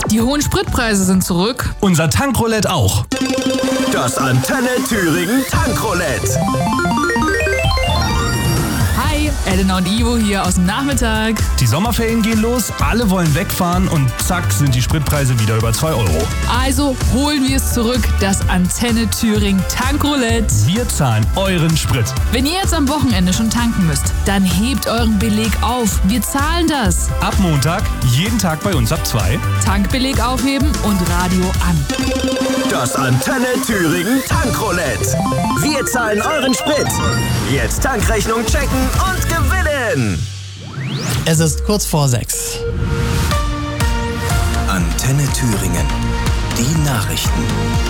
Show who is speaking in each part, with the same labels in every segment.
Speaker 1: Die hohen Spritpreise sind zurück.
Speaker 2: Unser Tankroulette auch.
Speaker 3: Das Antenne Thüringen Tankroulette.
Speaker 1: Hi, Elena und Ivo hier aus dem Nachmittag.
Speaker 2: Die Sommerferien gehen los, alle wollen wegfahren und zack sind die Spritpreise wieder über 2 €.
Speaker 1: Also holen wir es zurück, das Antenne Thüringen Tankroulette.
Speaker 2: Wir zahlen euren Sprit.
Speaker 1: Wenn ihr jetzt am Wochenende schon tanken müsst, dann hebt euren Beleg auf. Wir zahlen das.
Speaker 2: Ab Montag, jeden Tag bei uns ab 2.
Speaker 1: Tankbeleg aufheben und Radio an.
Speaker 3: Das Antenne Thüringen Tankroulette. Wir zahlen euren Sprit. Jetzt Tankrechnung checken und gewinnen.
Speaker 4: Es ist kurz vor 6.
Speaker 3: Antenne Thüringen. Die Nachrichten.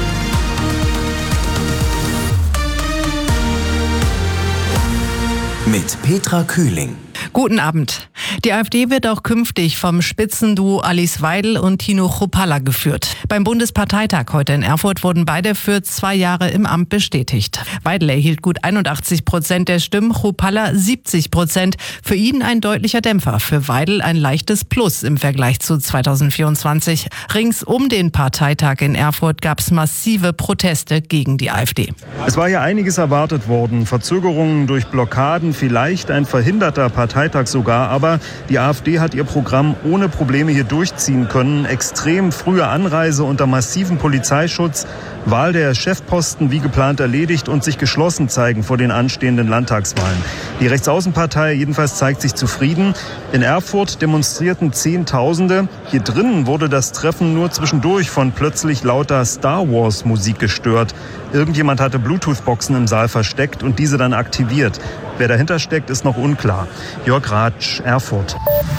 Speaker 3: Mit Petra Kühling.
Speaker 4: Guten Abend. Die AfD wird auch künftig vom Spitzenduo Alice Weidel und Tino Chrupalla geführt. Beim Bundesparteitag heute in Erfurt wurden beide für 2 Jahre im Amt bestätigt. Weidel erhielt gut 81% der Stimmen, Chrupalla 70%. Für ihn ein deutlicher Dämpfer, für Weidel ein leichtes Plus im Vergleich zu 2024. Rings um den Parteitag in Erfurt gab es massive Proteste gegen die AfD.
Speaker 5: Es war ja einiges erwartet worden. Verzögerungen durch Blockaden, vielleicht ein verhinderter Parteitag sogar. Aber die AfD hat ihr Programm ohne Probleme hier durchziehen können. Extrem frühe Anreise unter massivem Polizeischutz, Wahl der Chefposten wie geplant erledigt und sich geschlossen zeigen vor den anstehenden Landtagswahlen. Die Rechtsaußenpartei jedenfalls zeigt sich zufrieden. In Erfurt demonstrierten Zehntausende. Hier drinnen wurde das Treffen nur zwischendurch von plötzlich lauter Star-Wars-Musik gestört. Irgendjemand hatte Bluetooth-Boxen im Saal versteckt und diese dann aktiviert. Wer dahinter steckt, ist noch unklar. Jörg Ratsch, Erfurt.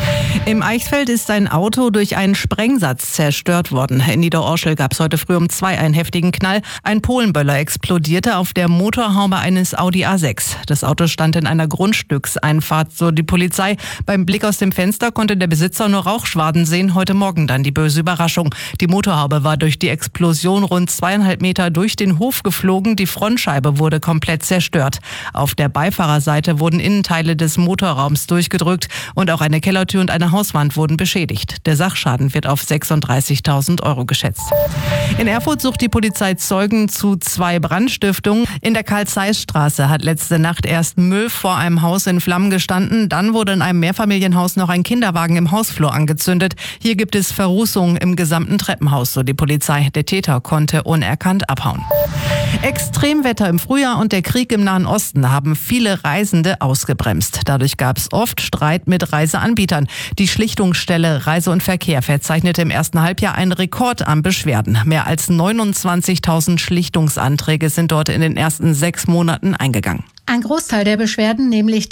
Speaker 4: Im Eichsfeld ist ein Auto durch einen Sprengsatz zerstört worden. In Niederorschel gab es heute früh um 2 einen heftigen Knall. Ein Polenböller explodierte auf der Motorhaube eines Audi A6. Das Auto stand in einer Grundstückseinfahrt, so die Polizei. Beim Blick aus dem Fenster konnte der Besitzer nur Rauchschwaden sehen. Heute Morgen dann die böse Überraschung. Die Motorhaube war durch die Explosion rund 2,5 Meter durch den Hof geflogen. Die Frontscheibe wurde komplett zerstört. Auf der Beifahrerseite wurden Innenteile des Motorraums durchgedrückt und auch eine Kellertür und eine Hauswand wurden beschädigt. Der Sachschaden wird auf 36.000 € geschätzt. In Erfurt sucht die Polizei Zeugen zu 2 Brandstiftungen. In der Karl-Zeiss-Straße hat letzte Nacht erst Müll vor einem Haus in Flammen gestanden. Dann wurde in einem Mehrfamilienhaus noch ein Kinderwagen im Hausflur angezündet. Hier gibt es Verrußungen im gesamten Treppenhaus, so die Polizei. Der Täter konnte unerkannt abhauen. Extremwetter im Frühjahr und der Krieg im Nahen Osten haben viele Reisende ausgebremst. Dadurch gab es oft Streit mit Reiseanbietern. Die Schlichtungsstelle Reise und Verkehr verzeichnete im ersten Halbjahr einen Rekord an Beschwerden. Mehr als 29.000 Schlichtungsanträge sind dort in den ersten 6 Monaten eingegangen.
Speaker 6: Ein Großteil der Beschwerden, nämlich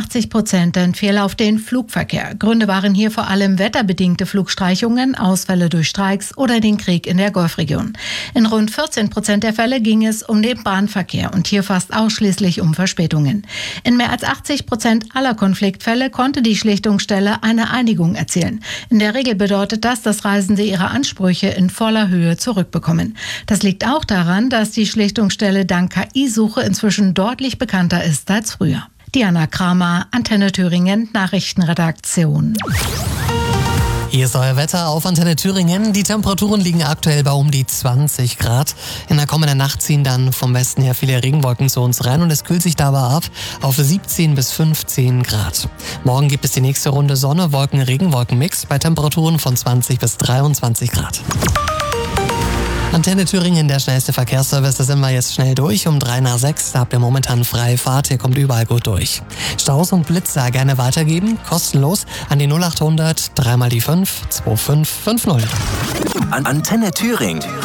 Speaker 6: 83%, entfiel auf den Flugverkehr. Gründe waren hier vor allem wetterbedingte Flugstreichungen, Ausfälle durch Streiks oder den Krieg in der Golfregion. In rund 14% der Fälle ging es um den Bahnverkehr und hier fast ausschließlich um Verspätungen. In mehr als 80% aller Konfliktfälle konnte die Schlichtungsstelle eine Einigung erzielen. In der Regel bedeutet das, dass Reisende ihre Ansprüche in voller Höhe zurückbekommen. Das liegt auch daran, dass die Schlichtungsstelle dank KI-Suche inzwischen deutlich bekannter ist als früher. Diana Kramer, Antenne Thüringen, Nachrichtenredaktion.
Speaker 4: Hier ist euer Wetter auf Antenne Thüringen. Die Temperaturen liegen aktuell bei um die 20 Grad. In der kommenden Nacht ziehen dann vom Westen her viele Regenwolken zu uns rein und es kühlt sich dabei ab auf 17 bis 15 Grad. Morgen gibt es die nächste Runde Sonne, Wolken, Regenwolken-Mix bei Temperaturen von 20 bis 23 Grad. Antenne Thüringen, der schnellste Verkehrsservice, da sind wir jetzt schnell durch. Um 5:03. Da habt ihr momentan freie Fahrt, ihr kommt überall gut durch. Staus und Blitzer gerne weitergeben, kostenlos an die 0800 3 mal die 5 2550.
Speaker 3: Antenne Thüringen.